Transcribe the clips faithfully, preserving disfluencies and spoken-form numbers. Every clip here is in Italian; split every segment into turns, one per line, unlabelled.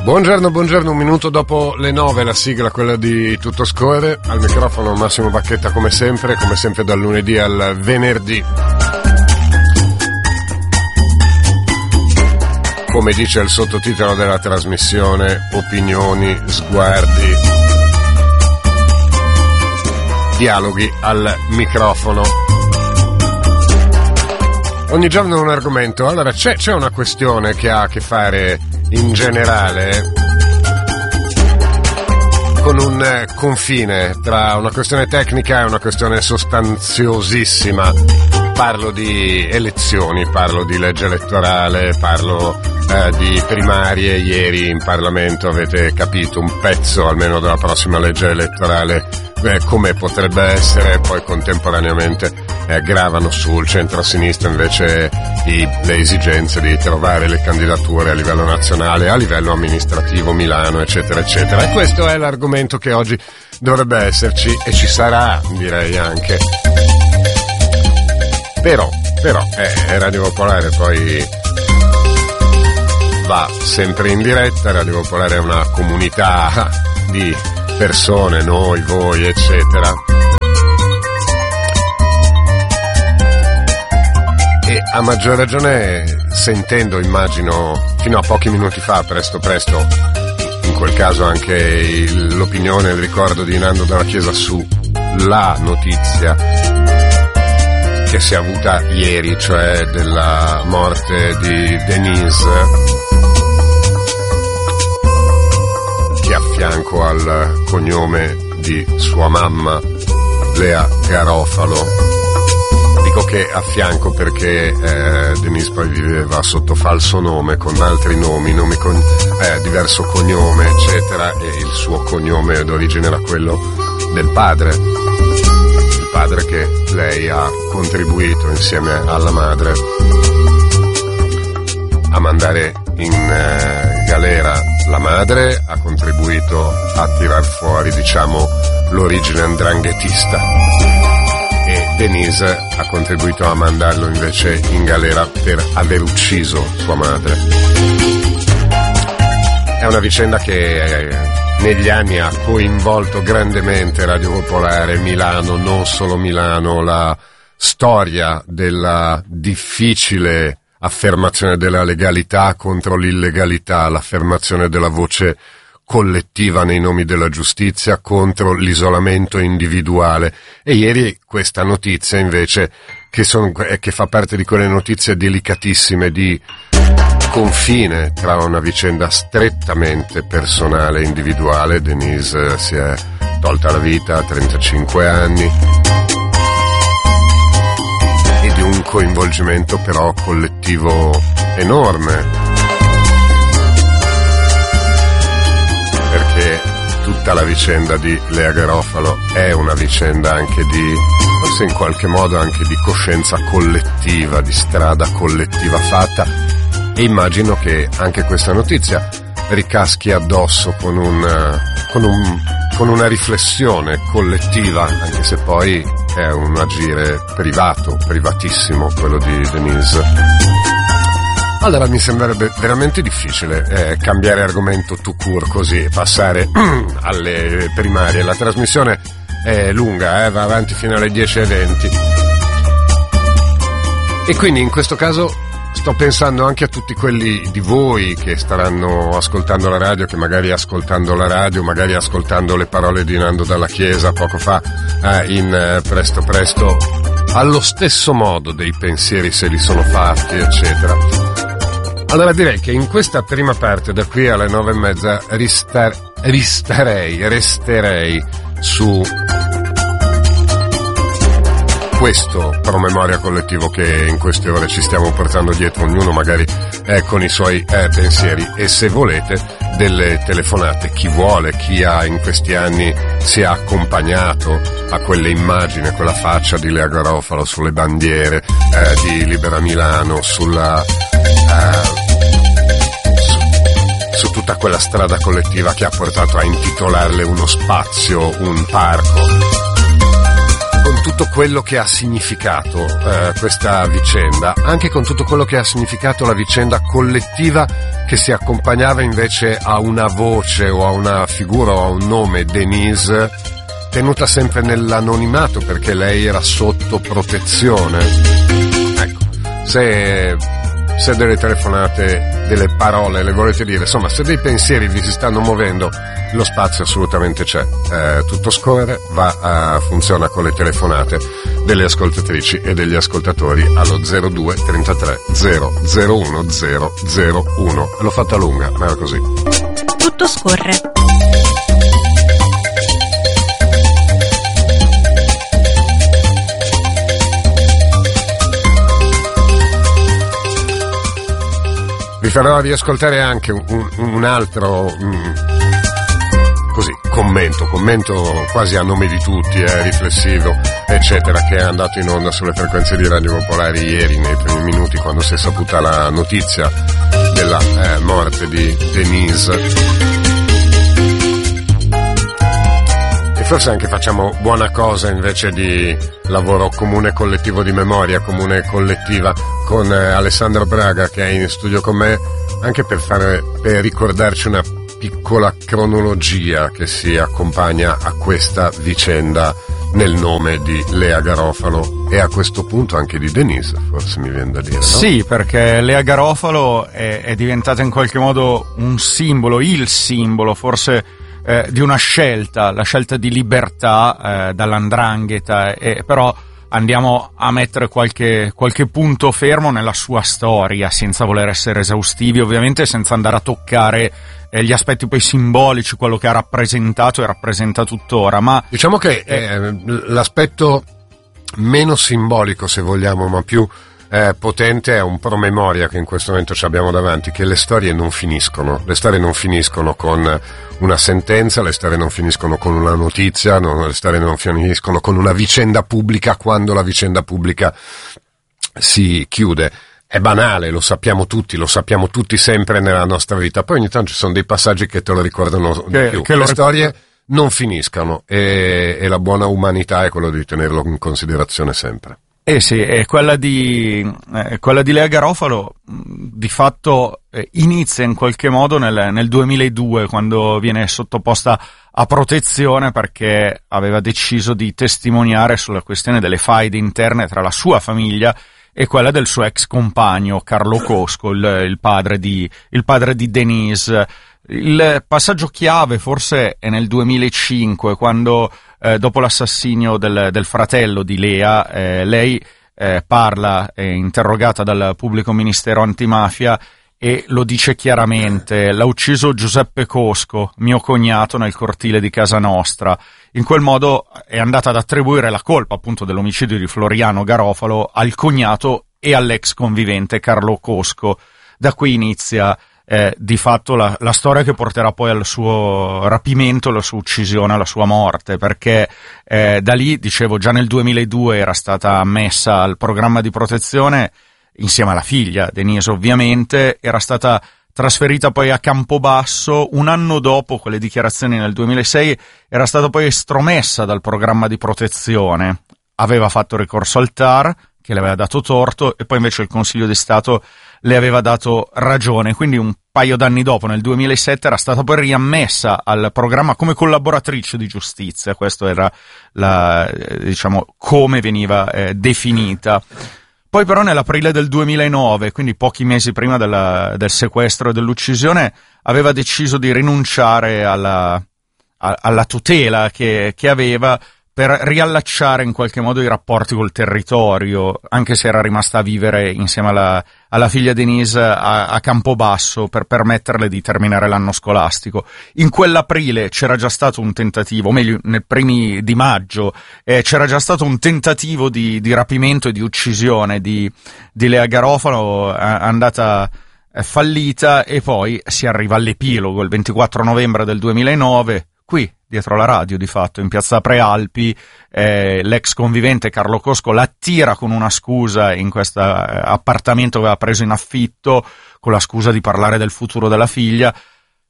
Buongiorno, buongiorno, un minuto dopo le nove, la sigla, quella di Tutto Scorre. Al microfono Massimo Bacchetta come sempre, come sempre dal lunedì al venerdì. Come dice il sottotitolo della trasmissione, opinioni, sguardi, dialoghi al microfono. Ogni giorno un argomento. Allora c'è, c'è una questione che ha a che fare in generale con un confine tra una questione tecnica e una questione sostanziosissima. Parlo di elezioni, parlo di legge elettorale, parlo eh, di primarie. Ieri in Parlamento avete capito un pezzo almeno della prossima legge elettorale, eh, come potrebbe essere. Poi contemporaneamente eh, gravano sul centro-sinistra invece i, le esigenze di trovare le candidature a livello nazionale, a livello amministrativo, Milano, eccetera, eccetera. E questo è l'argomento che oggi dovrebbe esserci, e ci sarà, direi anche. Però, però, eh, Radio Popolare poi va sempre in diretta. Radio Popolare è una comunità di persone, noi, voi, eccetera. E a maggior ragione, sentendo, immagino, fino a pochi minuti fa, presto presto, in quel caso anche il, l'opinione, il ricordo di Nando Dalla Chiesa su la notizia che si è avuta ieri, cioè della morte di Denise, che a fianco al cognome di sua mamma, Lea Garofalo. Dico che a fianco perché eh, Denise poi viveva sotto falso nome, con altri nomi, nomi con eh, diverso cognome, eccetera, e il suo cognome d'origine era quello del padre. Padre che lei ha contribuito insieme alla madre a mandare in eh, galera. La madre ha contribuito a tirar fuori, diciamo, l'origine andranghetista, e Denise ha contribuito a mandarlo invece in galera per aver ucciso sua madre. È una vicenda che eh, negli anni ha coinvolto grandemente Radio Popolare, Milano, non solo Milano, la storia della difficile affermazione della legalità contro l'illegalità, l'affermazione della voce collettiva nei nomi della giustizia contro l'isolamento individuale. E ieri questa notizia invece, che, son, che fa parte di quelle notizie delicatissime di confine tra una vicenda strettamente personale e individuale. Denise si è tolta la vita a trentacinque anni, e di un coinvolgimento però collettivo enorme, perché tutta la vicenda di Lea Garofalo è una vicenda anche di, forse in qualche modo anche di coscienza collettiva, di strada collettiva fatta. E immagino che anche questa notizia ricaschi addosso con un, con un, con una riflessione collettiva, anche se poi è un agire privato, privatissimo, quello di Denise. Allora mi sembrerebbe veramente difficile eh, cambiare argomento tout court così e passare alle primarie. La trasmissione è lunga, eh, va avanti fino alle dieci e venti. E quindi in questo caso sto pensando anche a tutti quelli di voi che staranno ascoltando la radio, che magari ascoltando la radio, magari ascoltando le parole di Nando Dalla Chiesa poco fa eh, in eh, Presto Presto, allo stesso modo dei pensieri se li sono fatti, eccetera. Allora direi che in questa prima parte, da qui alle nove e mezza, ristar- ristarei, resterei su questo promemoria collettivo che in queste ore ci stiamo portando dietro, ognuno magari eh, con i suoi eh, pensieri, e se volete delle telefonate, chi vuole, chi ha in questi anni si è accompagnato a quelle immagini, a quella faccia di Lea Garofalo sulle bandiere eh, di Libera Milano, sulla eh, su, su tutta quella strada collettiva che ha portato a intitolarle uno spazio, un parco, con tutto quello che ha significato eh, questa vicenda, anche con tutto quello che ha significato la vicenda collettiva che si accompagnava invece a una voce o a una figura o a un nome, Denise, tenuta sempre nell'anonimato perché lei era sotto protezione. Ecco, se, se delle telefonate, delle parole le volete dire, insomma, se dei pensieri vi si stanno muovendo, lo spazio assolutamente c'è. Eh, tutto scorre, va a, funziona con le telefonate delle ascoltatrici e degli ascoltatori allo zero due trentatré zero zero uno zero zero uno. L'ho fatta lunga, ma era così.
Tutto scorre.
Vi farò riascoltare anche un, un altro um, così commento, commento quasi a nome di tutti, eh, riflessivo, eccetera, che è andato in onda sulle frequenze di Radio Popolare ieri nei primi minuti quando si è saputa la notizia della eh, morte di Denise. Forse anche facciamo buona cosa invece di lavoro comune collettivo di memoria, comune collettiva con eh, Alessandro Braga che è in studio con me, anche per fare, per ricordarci una piccola cronologia che si accompagna a questa vicenda nel nome di Lea Garofalo e a questo punto anche di Denise, forse mi viene da dire, no?
Sì, perché Lea Garofalo è, è diventata in qualche modo un simbolo, il simbolo, forse Eh, di una scelta, la scelta di libertà eh, dall'andrangheta, eh, però andiamo a mettere qualche, qualche punto fermo nella sua storia, senza voler essere esaustivi, ovviamente, senza andare a toccare eh, gli aspetti poi simbolici, quello che ha rappresentato e rappresenta tuttora, ma
diciamo che eh, l'aspetto meno simbolico, se vogliamo, ma più Eh, potente è un promemoria che in questo momento ci abbiamo davanti, che le storie non finiscono, le storie non finiscono con una sentenza, le storie non finiscono con una notizia, non, le storie non finiscono con una vicenda pubblica quando la vicenda pubblica si chiude. È banale, lo sappiamo tutti, lo sappiamo tutti sempre nella nostra vita, poi ogni tanto ci sono dei passaggi che te lo ricordano
che,
di più.
Che
le
lo
storie non finiscono e, e la buona umanità è quello di tenerlo in considerazione sempre.
Eh sì, è quella di, eh, quella di Lea Garofalo di fatto eh, inizia in qualche modo nel, nel duemiladue, quando viene sottoposta a protezione perché aveva deciso di testimoniare sulla questione delle faide interne tra la sua famiglia e quella del suo ex compagno Carlo Cosco, il, il padre di, il padre di Denise. Il passaggio chiave forse è nel duemilacinque, quando eh, dopo l'assassinio del, del fratello di Lea, eh, lei eh, parla, è interrogata dal pubblico ministero antimafia e lo dice chiaramente: l'ha ucciso Giuseppe Cosco, mio cognato, nel cortile di casa nostra. In quel modo è andata ad attribuire la colpa appunto dell'omicidio di Floriano Garofalo al cognato e all'ex convivente Carlo Cosco. Da qui inizia Eh, di fatto la, la storia che porterà poi al suo rapimento, alla sua uccisione, alla sua morte, perché eh, da lì, dicevo, già nel duemiladue era stata ammessa al programma di protezione insieme alla figlia, Denise ovviamente, era stata trasferita poi a Campobasso. Un anno dopo quelle dichiarazioni, nel duemilasei, era stata poi estromessa dal programma di protezione, aveva fatto ricorso al T A R che le aveva dato torto e poi invece il Consiglio di Stato le aveva dato ragione, quindi un paio d'anni dopo, nel duemilasette, era stata poi riammessa al programma come collaboratrice di giustizia. Questo era la, diciamo, come veniva eh, definita. Poi però nell'aprile del duemilanove, quindi pochi mesi prima della, del sequestro e dell'uccisione, aveva deciso di rinunciare alla, a, alla tutela che, che aveva, per riallacciare in qualche modo i rapporti col territorio, anche se era rimasta a vivere insieme alla, alla figlia Denise a, a Campobasso, per permetterle di terminare l'anno scolastico. In quell'aprile c'era già stato un tentativo, o meglio, nei primi di maggio, eh, c'era già stato un tentativo di, di rapimento e di uccisione di, di Lea Garofalo, eh, andata eh, fallita, e poi si arriva all'epilogo, il ventiquattro novembre del duemilanove, qui, dietro la radio, di fatto, in piazza Prealpi, eh, l'ex convivente Carlo Cosco l'attira con una scusa in questo appartamento che aveva preso in affitto, con la scusa di parlare del futuro della figlia.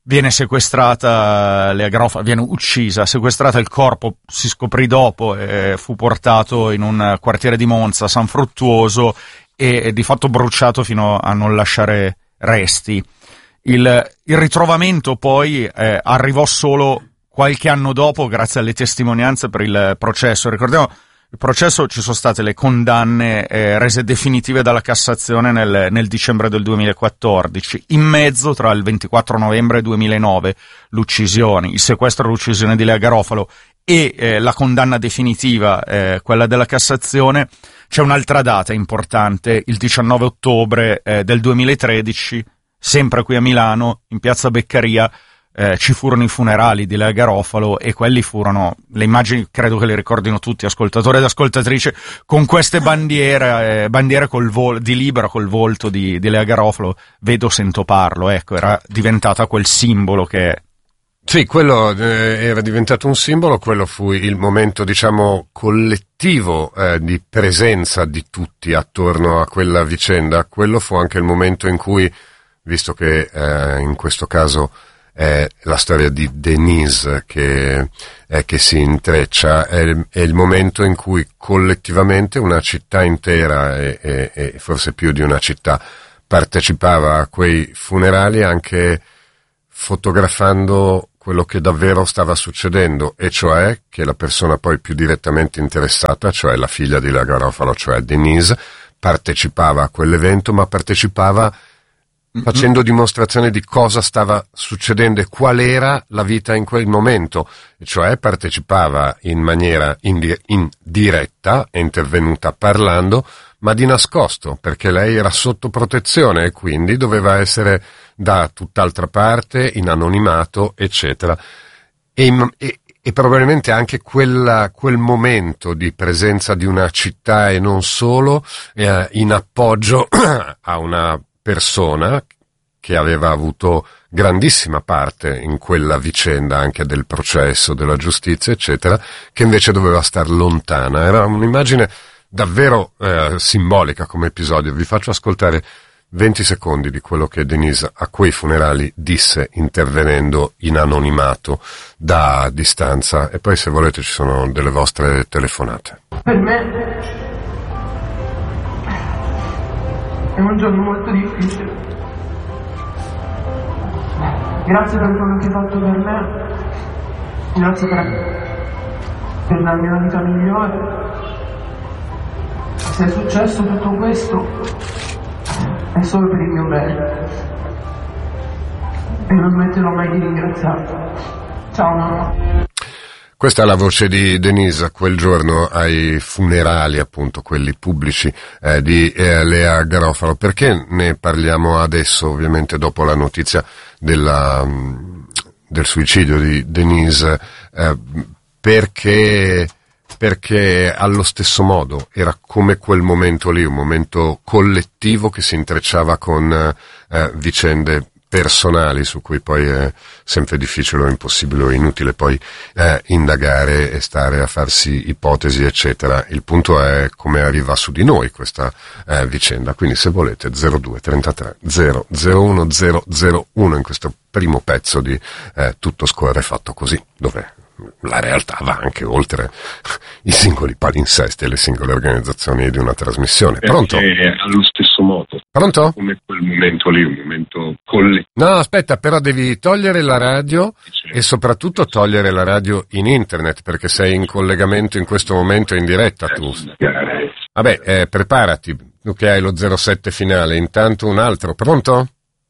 viene sequestrata, Lea Garofalo viene uccisa, sequestrata, il corpo si scoprì dopo e fu portato in un quartiere di Monza, San Fruttuoso, e, e di fatto bruciato fino a non lasciare resti. Il, il ritrovamento poi eh, arrivò solo qualche anno dopo, grazie alle testimonianze per il processo. Ricordiamo, il processo, ci sono state le condanne eh, rese definitive dalla Cassazione nel, nel dicembre del duemilaquattordici. In mezzo, tra il ventiquattro novembre duemilanove, l'uccisione, il sequestro e l'uccisione di Lea Garofalo e eh, la condanna definitiva, eh, quella della Cassazione, c'è un'altra data importante, il diciannove ottobre eh, del duemilatredici, sempre qui a Milano, in piazza Beccaria, Eh, ci furono i funerali di Lea Garofalo, e quelli furono, le immagini credo che le ricordino tutti, ascoltatori ed ascoltatrici, con queste bandiere, eh, bandiere col vol- di Libera col volto di, di Lea Garofalo, vedo, sento, parlo, ecco, era diventata quel simbolo che è.
Sì, quello eh, era diventato un simbolo, quello fu il momento, diciamo, collettivo eh, di presenza di tutti attorno a quella vicenda. Quello fu anche il momento in cui, visto che eh, in questo caso è la storia di Denise che, eh, che si intreccia, è il, è il momento in cui collettivamente una città intera e, e, e forse più di una città partecipava a quei funerali, anche fotografando quello che davvero stava succedendo, e cioè che la persona poi più direttamente interessata, cioè la figlia di Lea Garofalo, cioè Denise, partecipava a quell'evento, ma partecipava facendo dimostrazione di cosa stava succedendo e qual era la vita in quel momento, cioè partecipava in maniera indi- indiretta, è intervenuta parlando, ma di nascosto, perché lei era sotto protezione e quindi doveva essere da tutt'altra parte, in anonimato, eccetera. E, e, e probabilmente anche quella, quel momento di presenza di una città e non solo, eh, in appoggio a una persona che aveva avuto grandissima parte in quella vicenda anche del processo, della giustizia, eccetera, che invece doveva star lontana. Era un'immagine davvero eh, simbolica come episodio. Vi faccio ascoltare venti secondi di quello che Denise a quei funerali disse, intervenendo in anonimato da distanza, e poi se volete ci sono delle vostre telefonate.
Per me è un giorno molto difficile. Grazie per quello che hai fatto per me, grazie per, per darmi una vita migliore. Se è successo tutto questo è solo per il mio bene e non smetterò mai di ringraziarti. Ciao mamma.
Questa è la voce di Denise quel giorno ai funerali, appunto, quelli pubblici, eh, di eh, Lea Garofalo. Perché ne parliamo adesso, ovviamente dopo la notizia della, del suicidio di Denise? Eh, perché, perché allo stesso modo era come quel momento lì, un momento collettivo che si intrecciava con eh, vicende personali su cui poi è sempre difficile o impossibile o inutile poi eh, indagare e stare a farsi ipotesi, eccetera. Il punto è come arriva su di noi questa eh, vicenda. Quindi se volete zero due trentatré zero zero uno zero zero uno in questo primo pezzo di eh, Tutto scorre fatto così, dove la realtà va anche oltre i singoli palinsesti e le singole organizzazioni di una trasmissione. Pronto?
Perché allo stesso modo.
Pronto?
Come quel momento lì, un momento collettivo.
No, aspetta, però devi togliere la radio e soprattutto togliere la radio in internet, perché sei in collegamento in questo momento in diretta tu. Vabbè, eh, preparati, tu che hai lo zero sette finale. Intanto un altro. Pronto?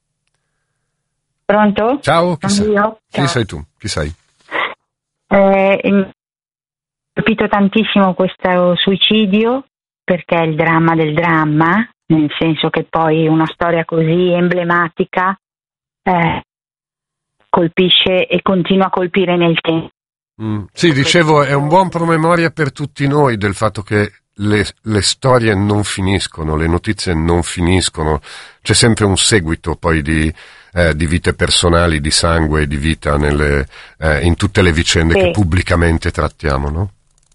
Pronto?
Ciao, chi sei?
Io?
Chi
Ciao.
sei tu? Chi sei?
Eh, mi ha colpito tantissimo questo suicidio, perché è il dramma del dramma, nel senso che poi una storia così emblematica eh, colpisce e continua a colpire nel tempo.
Mm. Sì, dicevo, è un buon promemoria per tutti noi del fatto che le, le storie non finiscono, le notizie non finiscono, c'è sempre un seguito poi di, eh, di vite personali, di sangue e di vita nelle, eh, in tutte le vicende
sì.
che pubblicamente trattiamo, no?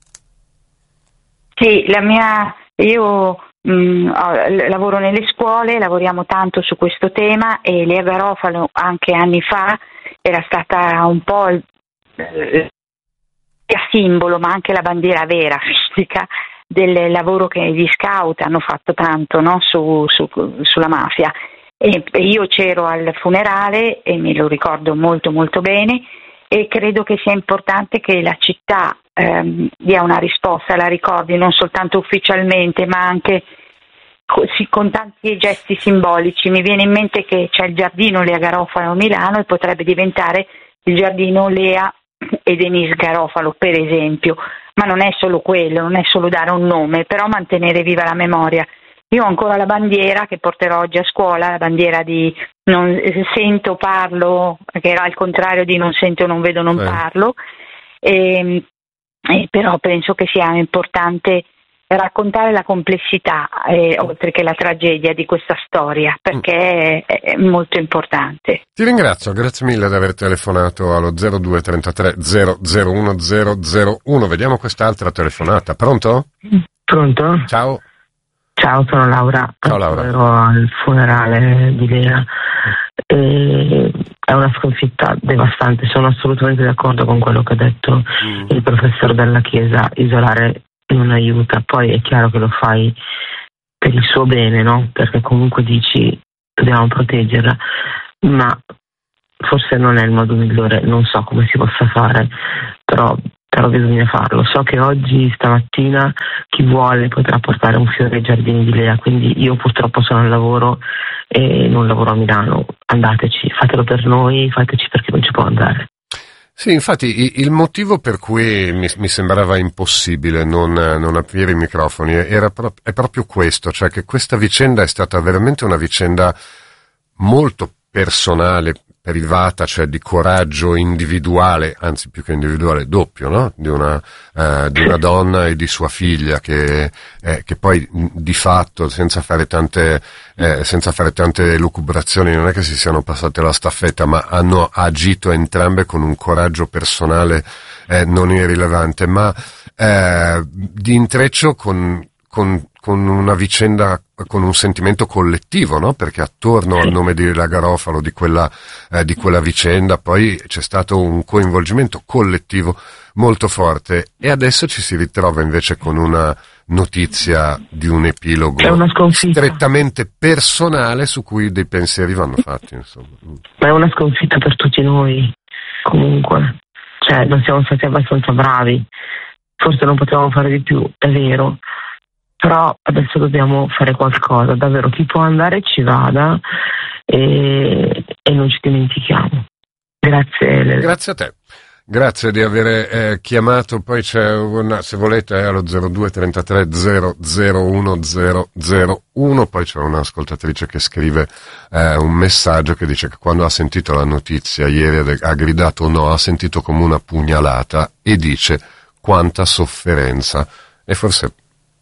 Sì, la mia, io mh, lavoro nelle scuole, lavoriamo tanto su questo tema, e Lea Garofalo anche anni fa era stata un po' il eh, simbolo, ma anche la bandiera vera, fisica, del lavoro che gli scout hanno fatto tanto, no? su, su, sulla mafia. E io c'ero al funerale e me lo ricordo molto molto bene, e credo che sia importante che la città ehm, dia una risposta, la ricordi non soltanto ufficialmente ma anche così, con tanti gesti simbolici. Mi viene in mente che c'è il giardino Lea Garofalo a Milano e potrebbe diventare il giardino Lea e Denise Garofalo, per esempio, ma non è solo quello, non è solo dare un nome, però mantenere viva la memoria. Io ho ancora la bandiera che porterò oggi a scuola, la bandiera di non sento, parlo, che era al contrario di non sento, non vedo, non
eh. parlo,
e, e però penso che sia importante raccontare la complessità, eh, oltre che la tragedia di questa storia, perché è, è molto importante.
Ti ringrazio, grazie mille di aver telefonato allo zero due trentatré zero zero uno zero zero uno. Vediamo quest'altra telefonata. Pronto?
Pronto?
Ciao.
Ciao, sono Laura.
Ciao Laura.
Ero al funerale di Lea. E è una sconfitta devastante. Sono assolutamente d'accordo con quello che ha detto mm. il professor della Chiesa. Isolare non aiuta. Poi è chiaro che lo fai per il suo bene, no? Perché comunque dici dobbiamo proteggerla, ma forse non è il modo migliore. Non so come si possa fare, però però bisogna farlo. So che oggi, stamattina, chi vuole potrà portare un fiore ai giardini di Lea, quindi io purtroppo sono al lavoro e non lavoro a Milano. Andateci, fatelo per noi, fateci perché non ci può andare.
Sì, infatti il motivo per cui mi, mi sembrava impossibile non, non aprire i microfoni era pro- è proprio questo, cioè che questa vicenda è stata veramente una vicenda molto personale, privata, cioè di coraggio individuale, anzi più che individuale, doppio, no? Di una, eh, di una donna e di sua figlia che, eh, che poi di fatto, senza fare tante, eh, senza fare tante lucubrazioni, non è che si siano passate la staffetta, ma hanno agito entrambe con un coraggio personale eh, non irrilevante, ma eh, di intreccio con, con, con una vicenda, con un sentimento collettivo, no? Perché attorno al nome di Lea Garofalo, di quella, eh, di quella vicenda, poi c'è stato un coinvolgimento collettivo molto forte, e adesso ci si ritrova invece con una notizia di un epilogo strettamente personale su cui dei pensieri vanno fatti, insomma.
Ma è una sconfitta per tutti noi, comunque. Cioè, non siamo stati abbastanza bravi, forse non potevamo fare di più, è vero. Però adesso dobbiamo fare qualcosa, davvero, chi può andare ci vada e, e non ci dimentichiamo. Grazie. Lele.
Grazie a te, grazie di aver eh, chiamato. Poi c'è una, se volete, è allo zero due trentatré zero zero uno zero zero uno, poi c'è un'ascoltatrice che scrive eh, un messaggio che dice che quando ha sentito la notizia ieri ha gridato no, ha sentito come una pugnalata, e dice quanta sofferenza. E forse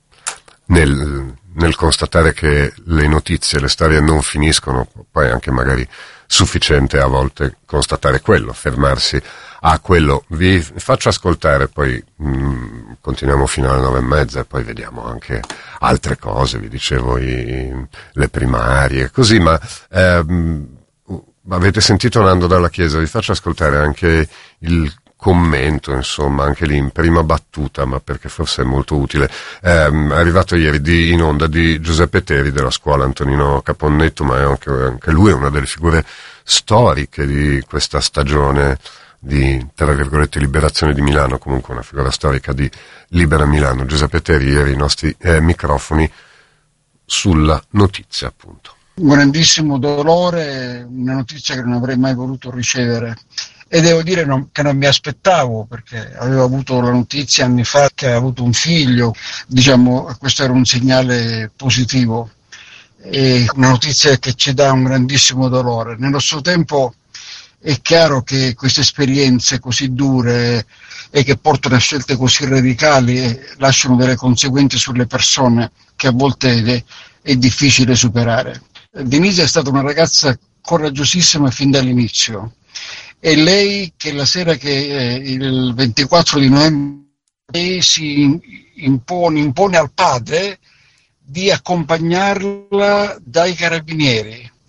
Nel, nel constatare che le notizie, le storie non finiscono, poi è anche magari sufficiente a volte constatare quello, fermarsi a quello. Vi faccio ascoltare, poi mh, continuiamo fino alle nove e mezza e poi vediamo anche altre cose, vi dicevo i, le primarie, così, ma ehm, avete sentito Nando Dalla Chiesa, vi faccio ascoltare anche il commento, insomma, anche lì in prima battuta, ma perché forse è molto utile, ehm, è arrivato ieri di, in onda di Giuseppe Teri della scuola Antonino Caponnetto, ma è anche, anche lui è una delle figure storiche di questa stagione di, tra virgolette, liberazione di Milano, comunque una figura storica di Libera Milano. Giuseppe Teri ieri, i nostri eh, microfoni sulla notizia, appunto.
Un grandissimo dolore, una notizia che non avrei mai voluto ricevere. E devo dire non, che non mi aspettavo, perché avevo avuto la notizia anni fa che aveva avuto un figlio, diciamo, questo era un segnale positivo, e una notizia che ci dà un grandissimo dolore. Nello stesso tempo è chiaro che queste esperienze così dure e che portano a scelte così radicali lasciano delle conseguenze sulle persone che a volte è, è difficile superare. Denise è stata una ragazza coraggiosissima fin dall'inizio. E lei che la sera che eh, il ventiquattro di novembre lei si impone, impone al padre di accompagnarla dai carabinieri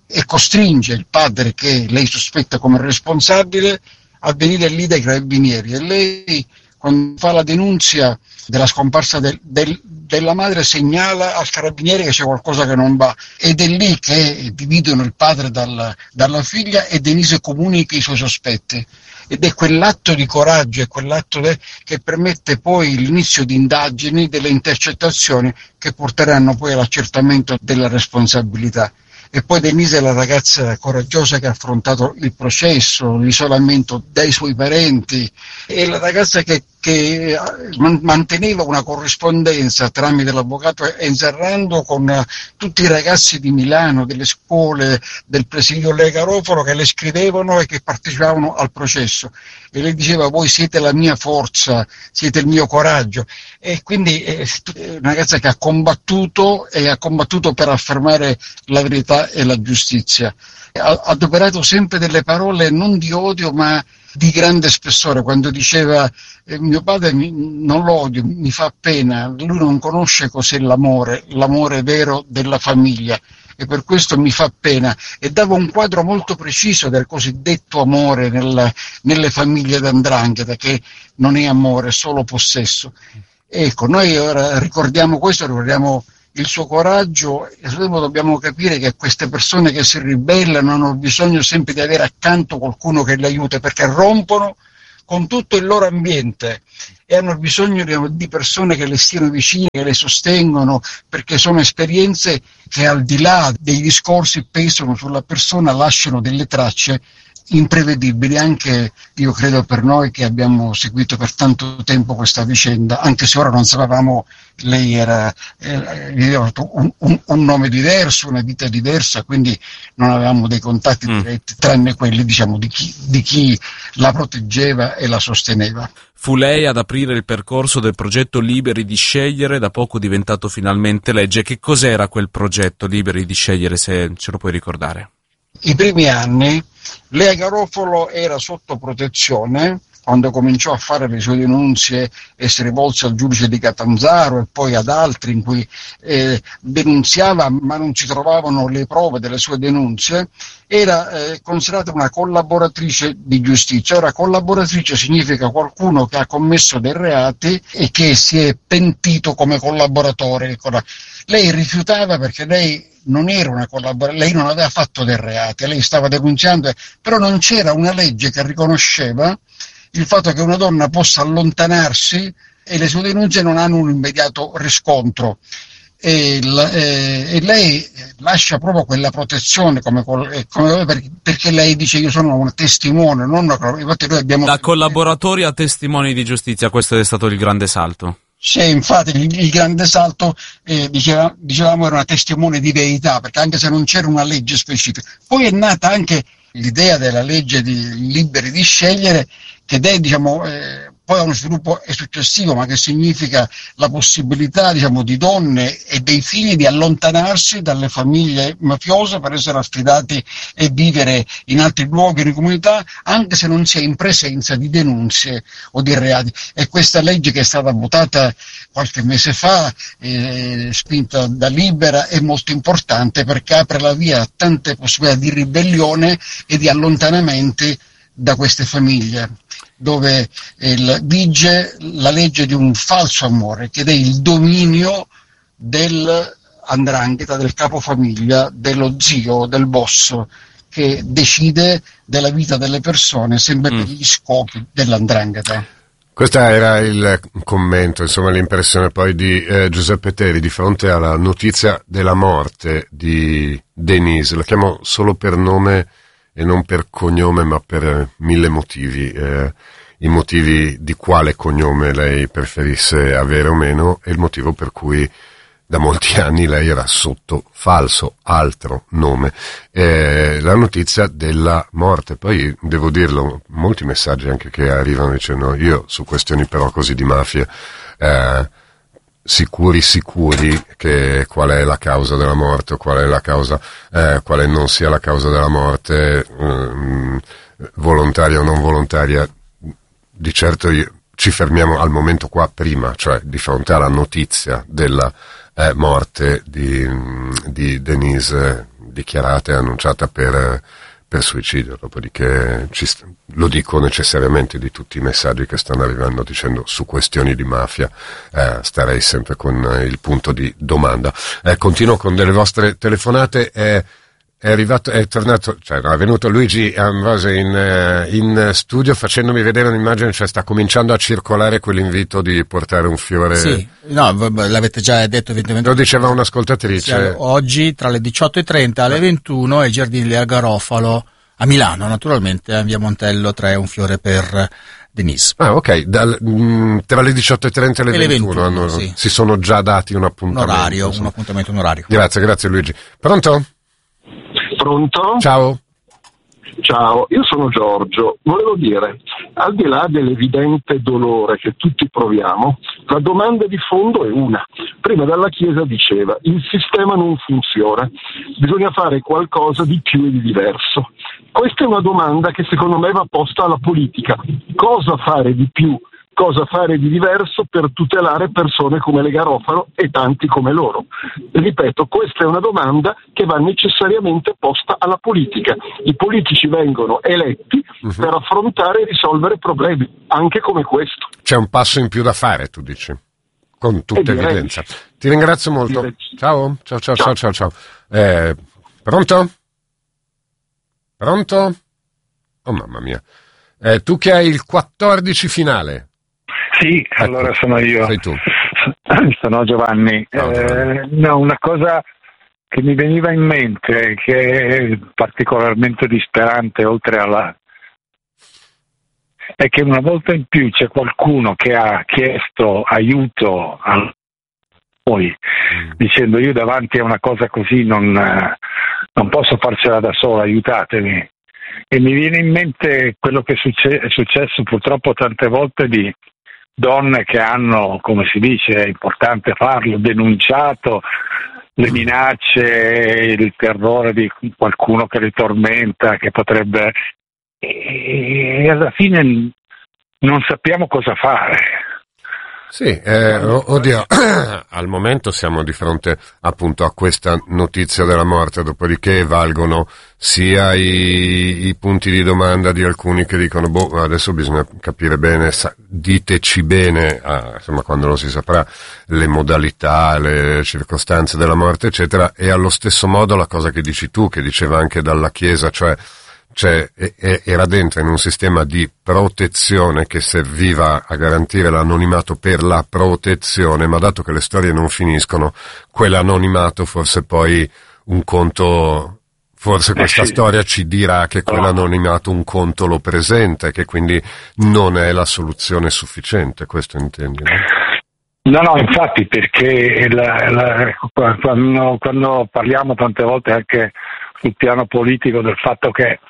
e costringe il padre, che lei sospetta come responsabile, a venire lì dai carabinieri, e lei, quando fa la denunzia della scomparsa del, del, della madre, segnala al carabiniere che c'è qualcosa che non va, ed è lì che dividono il padre dal, dalla figlia, e Denise comunica i suoi sospetti, ed è quell'atto di coraggio e quell'atto de, che permette poi l'inizio di indagini, delle intercettazioni che porteranno poi all'accertamento della responsabilità. E poi Denise è la ragazza coraggiosa che ha affrontato il processo, l'isolamento dai suoi parenti, è la ragazza che, che manteneva una corrispondenza tramite l'avvocato Enzarrando con tutti i ragazzi di Milano, delle scuole, del presidio Lega Garofalo, che le scrivevano e che partecipavano al processo. E lei diceva: voi siete la mia forza, siete il mio coraggio. E quindi è una ragazza che ha combattuto, e ha combattuto per affermare la verità e la giustizia. Ha adoperato sempre delle parole non di odio ma di grande spessore, quando diceva eh, mio padre mi, non lo odio, mi fa pena, lui non conosce cos'è l'amore, l'amore vero della famiglia, e per questo mi fa pena, e dava un quadro molto preciso del cosiddetto amore nella, nelle famiglie d'Andrangheta, che non è amore, è solo possesso. Ecco, noi ora ricordiamo questo, ricordiamo il suo coraggio, e dobbiamo capire che queste persone che si ribellano hanno bisogno sempre di avere accanto qualcuno che le aiuti, perché rompono con tutto il loro ambiente e hanno bisogno di persone che le stiano vicine, che le sostengono, perché sono esperienze che, al di là dei discorsi, pesano sulla persona, lasciano delle tracce imprevedibili, anche io credo per noi che abbiamo seguito per tanto tempo questa vicenda, anche se ora non sapevamo, lei era eh, un, un, un nome diverso, una vita diversa, quindi non avevamo dei contatti mm. diretti, tranne quelli, diciamo, di chi, di chi la proteggeva e la sosteneva.
Fu lei ad aprire il percorso del progetto Liberi di Scegliere, da poco diventato finalmente legge. Che cos'era quel progetto Liberi di Scegliere, se ce lo puoi ricordare?
I primi anni Lea Garofalo era sotto protezione. Quando cominciò a fare le sue denunce e si rivolse al giudice di Catanzaro e poi ad altri, in cui eh, denunziava ma non si trovavano le prove delle sue denunce, era eh, considerata una collaboratrice di giustizia. Ora, collaboratrice significa qualcuno che ha commesso dei reati e che si è pentito come collaboratore. Lei rifiutava, perché lei non era una collaboratrice, lei non aveva fatto dei reati, lei stava denunciando, però non c'era una legge che riconosceva il fatto che una donna possa allontanarsi e le sue denunce non hanno un immediato riscontro. E, la, eh, e lei lascia proprio quella protezione come, come, perché lei dice: io sono una testimone, non una, infatti noi abbiamo
da collaboratori a testimoni di giustizia. Questo è stato il grande salto.
Sì, infatti il, il grande salto, eh, diceva, dicevamo, era una testimone di verità, perché anche se non c'era una legge specifica. Poi è nata anche l'idea della legge di Liberi di Scegliere, che è, diciamo, eh, poi uno sviluppo è successivo, ma che significa la possibilità, diciamo, di donne e dei figli di allontanarsi dalle famiglie mafiose per essere affidati e vivere in altri luoghi, in comunità, anche se non si è in presenza di denunce o di reati. E questa legge, che è stata votata qualche mese fa, eh, spinta da Libera, è molto importante, perché apre la via a tante possibilità di ribellione e di allontanamenti da queste famiglie, dove il, vige la legge di un falso amore, che è il dominio dell'andrangheta, del capofamiglia, dello zio, del boss, che decide della vita delle persone sempre per gli scopi dell'andrangheta.
Questo era il commento, insomma l'impressione poi di eh, Giuseppe Teri di fronte alla notizia della morte di Denise. La chiamo solo per nome e non per cognome, ma per mille motivi, eh, i motivi di quale cognome lei preferisse avere o meno, e il motivo per cui da molti anni lei era sotto falso altro nome. Eh, la notizia della morte, poi devo dirlo, molti messaggi anche che arrivano dicendo: io su questioni però così di mafia, eh, sicuri sicuri che qual è la causa della morte o qual è la causa, eh, quale non sia la causa della morte, eh, volontaria o non volontaria. Di certo io, ci fermiamo al momento qua prima, cioè di fronte alla notizia della eh, morte di, di Denise, di dichiarata e annunciata per, per suicidio, dopodiché ci st- lo dico necessariamente di tutti i messaggi che stanno arrivando dicendo su questioni di mafia, eh, starei sempre con eh, il punto di domanda. Eh, continuo con delle vostre telefonate. Eh, È arrivato, è tornato, cioè no, è venuto Luigi Ambrose in, in studio facendomi vedere un'immagine, cioè sta cominciando a circolare quell'invito di portare un fiore.
Sì, no, l'avete già detto evidentemente.
Lo diceva un'ascoltatrice.
Sì, oggi tra le diciotto e trenta alle ventuno ai Giardini Lea Garofalo a Milano, naturalmente, a via Montello tre, un fiore per Denise.
Ah, ok, Dal, mh, tra le diciotto e trenta e le, e le ventuno, ventuno hanno,
sì.
Si sono già dati un appuntamento.
Un orario, un appuntamento, un orario.
Grazie, grazie Luigi. Pronto?
Pronto?
Ciao.
Ciao, io sono Giorgio. Volevo dire, al di là dell'evidente dolore che tutti proviamo, la domanda di fondo è una. Prima Dalla Chiesa diceva, il sistema non funziona, bisogna fare qualcosa di più e di diverso. Questa è una domanda che secondo me va posta alla politica. Cosa fare di più? Cosa fare di diverso per tutelare persone come le Garofalo e tanti come loro? Ripeto, questa è una domanda che va necessariamente posta alla politica. I politici vengono eletti uh-huh. per affrontare e risolvere problemi, anche come questo.
C'è un passo in più da fare, tu dici, con tutta evidenza. Ti ringrazio molto. Ciao, ciao, ciao, ciao, ciao, ciao. Eh, pronto? Pronto? Oh mamma mia. Eh, tu che hai il quattordici finale.
Sì, ecco, allora sono io.
Sei tu.
Sono Giovanni.
No,
eh, no, una cosa che mi veniva in mente, che è particolarmente disperante, oltre alla... è che una volta in più c'è qualcuno che ha chiesto aiuto a noi, mm. dicendo io davanti a una cosa così non, non posso farcela da sola, aiutatemi. E mi viene in mente quello che succe- è successo purtroppo tante volte di donne che hanno, come si dice, è importante farlo, denunciato le minacce, il terrore di qualcuno che li tormenta, che potrebbe... E alla fine non sappiamo cosa fare.
Sì, eh, oddio, al momento siamo di fronte appunto a questa notizia della morte, dopodiché valgono sia i, i punti di domanda di alcuni che dicono, boh, adesso bisogna capire bene, sa, diteci bene, ah, insomma quando lo si saprà, le modalità, le circostanze della morte, eccetera, e allo stesso modo la cosa che dici tu, che diceva anche Dalla Chiesa, cioè Cioè, era dentro in un sistema di protezione che serviva a garantire l'anonimato per la protezione, ma dato che le storie non finiscono, quell'anonimato forse poi un conto, forse questa eh sì. storia ci dirà che quell'anonimato un conto lo presenta e che quindi non è la soluzione sufficiente, questo intendi, no?
No, no, infatti, perché la, la, quando, quando parliamo tante volte anche sul piano politico del fatto che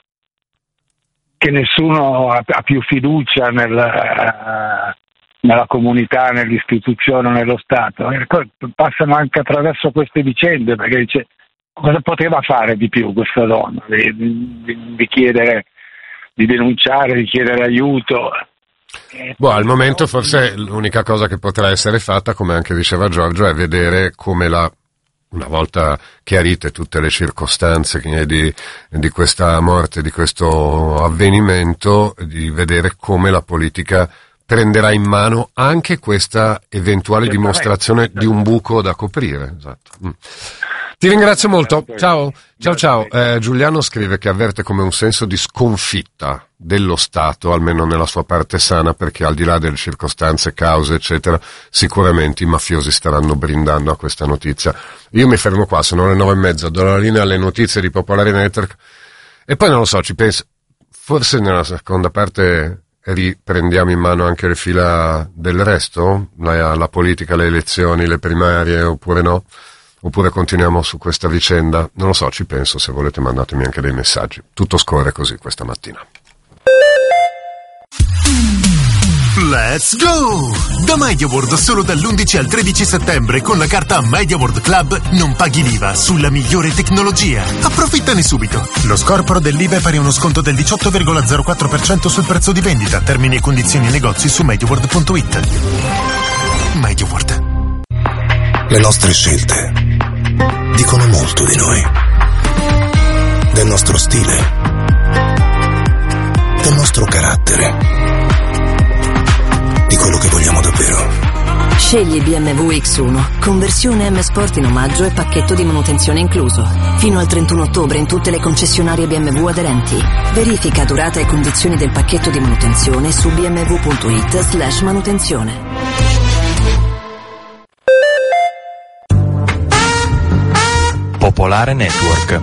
che nessuno ha, ha più fiducia nel, uh, nella comunità, nell'istituzione, nello Stato. E passano anche attraverso queste vicende, perché dice, cosa poteva fare di più questa donna? Di, di, di chiedere, di denunciare, di chiedere aiuto.
Boh, al momento forse l'unica cosa che potrà essere fatta, come anche diceva Giorgio, è vedere come la una volta chiarite tutte le circostanze di, di questa morte, di questo avvenimento, di vedere come la politica prenderà in mano anche questa eventuale dimostrazione di un buco da coprire. Esatto. Mm. Ti ringrazio molto. Ciao, ciao, ciao. Eh, Giuliano scrive che avverte come un senso di sconfitta dello Stato, almeno nella sua parte sana, perché al di là delle circostanze, cause, eccetera, sicuramente i mafiosi staranno brindando a questa notizia. Io mi fermo qua, sono le nove e mezza, do la linea alle notizie di Popolare Network e poi non lo so, ci penso, forse nella seconda parte riprendiamo in mano anche le fila del resto, la, la politica, le elezioni, le primarie, oppure no? Oppure continuiamo su questa vicenda? Non lo so, ci penso, se volete mandatemi anche dei messaggi. Tutto scorre così questa mattina.
Let's go! Da MediaWorld solo dall'undici al tredici settembre con la carta MediaWorld Club non paghi l'I V A sulla migliore tecnologia. Approfittane subito. Lo scorporo dell'I V A è pari a uno sconto del diciotto virgola zero quattro per cento sul prezzo di vendita. Termini e condizioni e negozi su MediaWorld punto it. MediaWorld.
Le nostre scelte dicono molto di noi. del nostro stile, del nostro carattere, di quello che vogliamo davvero.
Scegli B M W X uno, conversione M Sport in omaggio e pacchetto di manutenzione incluso. Fino al trentuno ottobre in tutte le concessionarie B M W aderenti. Verifica durata e condizioni del pacchetto di manutenzione su bmw.it slash manutenzione.
Popolare Network.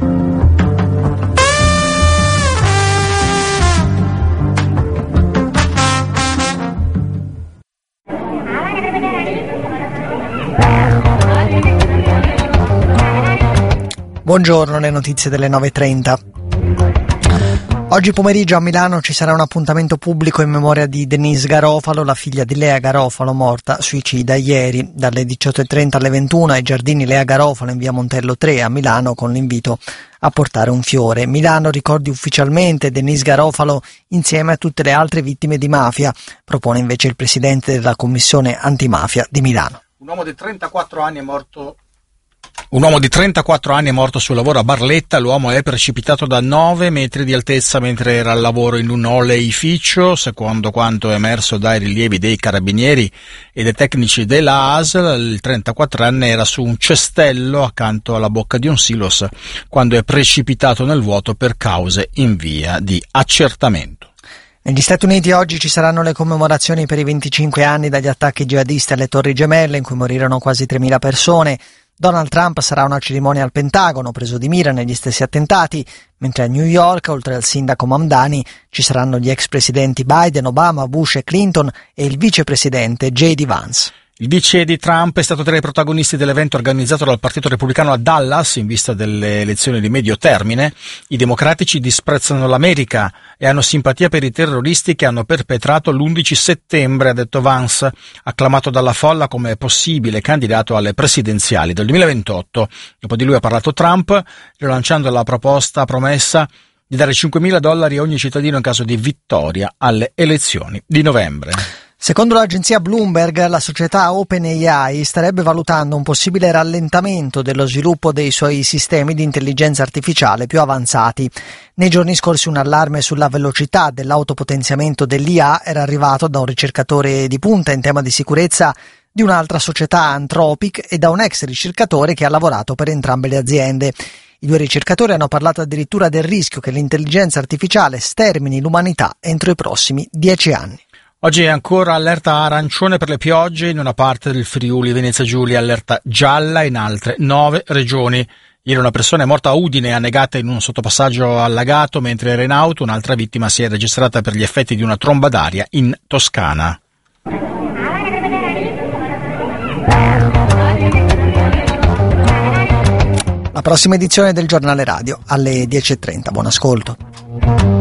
Buongiorno, le notizie delle nove e trenta. Oggi pomeriggio a Milano ci sarà un appuntamento pubblico in memoria di Denise Garofalo, la figlia di Lea Garofalo, morta suicida ieri. Dalle diciotto e trenta alle ventuno ai giardini Lea Garofalo in via Montello tre a Milano, con l'invito a portare un fiore. Milano ricordi ufficialmente Denise Garofalo insieme a tutte le altre vittime di mafia, propone invece il presidente della commissione antimafia di Milano.
Un uomo di trentaquattro anni è morto Un uomo di trentaquattro anni è morto sul lavoro a Barletta. L'uomo è precipitato da nove metri di altezza mentre era al lavoro in un oleificio. Secondo quanto è emerso dai rilievi dei carabinieri e dei tecnici della A S L, il trentaquattrenne era su un cestello accanto alla bocca di un silos quando è precipitato nel vuoto per cause in via di accertamento.
Negli Stati Uniti oggi ci saranno le commemorazioni per i venticinque anni dagli attacchi jihadisti alle Torri Gemelle, in cui morirono quasi tremila persone. Donald Trump sarà a una cerimonia al Pentagono, preso di mira negli stessi attentati, mentre a New York, oltre al sindaco Mamdani, ci saranno gli ex presidenti Biden, Obama, Bush e Clinton e il vicepresidente J D Vance.
Il vice di Trump è stato tra i protagonisti dell'evento organizzato dal Partito Repubblicano a Dallas in vista delle elezioni di medio termine. I democratici disprezzano l'America e hanno simpatia per i terroristi che hanno perpetrato l'undici settembre, ha detto Vance, acclamato dalla folla come possibile candidato alle presidenziali del duemilaventotto. Dopo di lui ha parlato Trump, rilanciando la proposta promessa di dare cinquemila dollari a ogni cittadino in caso di vittoria alle elezioni di novembre.
Secondo l'agenzia Bloomberg, la società OpenAI starebbe valutando un possibile rallentamento dello sviluppo dei suoi sistemi di intelligenza artificiale più avanzati. Nei giorni scorsi un allarme sulla velocità dell'autopotenziamento dell'I A era arrivato da un ricercatore di punta in tema di sicurezza di un'altra società, Anthropic, e da un ex ricercatore che ha lavorato per entrambe le aziende. I due ricercatori hanno parlato addirittura del rischio che l'intelligenza artificiale stermini l'umanità entro i prossimi dieci anni.
Oggi è ancora allerta arancione per le piogge in una parte del Friuli Venezia Giulia, allerta gialla in altre nove regioni. Ieri una persona è morta a Udine, annegata in un sottopassaggio allagato mentre era in auto. Un'altra vittima si è registrata per gli effetti di una tromba d'aria in Toscana.
La prossima edizione del Giornale Radio alle dieci e trenta. Buon ascolto.